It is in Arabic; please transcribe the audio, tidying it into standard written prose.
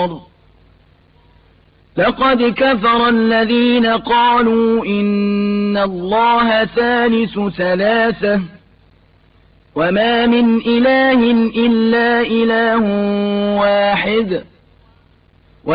كفر لقد كفر الذين قالوا إن الله ثالث ثلاثة وما من إله إلا إله واحد